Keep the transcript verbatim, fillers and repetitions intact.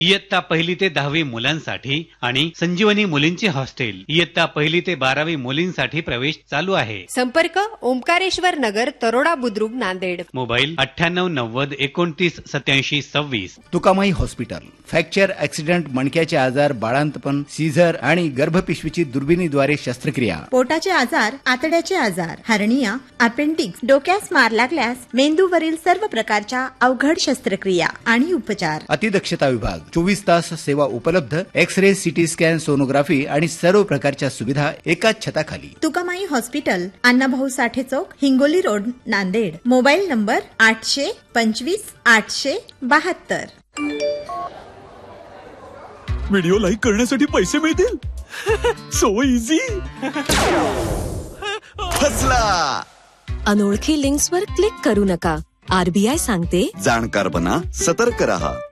इयत्ता पहिली ते दहावी मुलांसाठी आणि संजीवनी मुलींचे हॉस्टेल इयत्ता पहिली ते बारावी मुलींसाठी प्रवेश चालू आहे. संपर्क ओंकारेश्वर नगर, तरोडा बुद्रुक, नांदेड. मोबाईल अठ्ठ्याण्णव नव्वद एकोणतीस सत्याऐंशी सव्वीस. तुकामाई हॉस्पिटल. फ्रॅक्चर, ऍक्सिडेंट, मणक्याचे आजार, बाळांतपण, सीझर आणि गर्भपिशवीची दुर्बिणीद्वारे शस्त्रक्रिया. पोटाचे आजार, आतड्याचे आजार, हर्निया, अपेंडिक्स, डोक्यास मार लागल्यास मेंदूवरील सर्व प्रकारच्या अवघड शस्त्रक्रिया आणि उपचार. अतिदक्षता विभाग. चोवीस तास सेवा उपलब्ध. X ray, CT scan, sonography आणि सर्व प्रकारच्या सुविधा एकाच छताखाली. तुकामाई हॉस्पिटल, अण्णाभाऊ साठे चौक, Hingoli road, Nanded. Mobile number आठशे पंचवीस आठशे बहात्तर. व्हिडिओ लाईक करण्यासाठी पैसे मिळतील. So easy. फसला. अनोळखी लिंक्सवर क्लिक करू नका. आरबीआय सांगते, जाणकार बना, सतर्क रहा.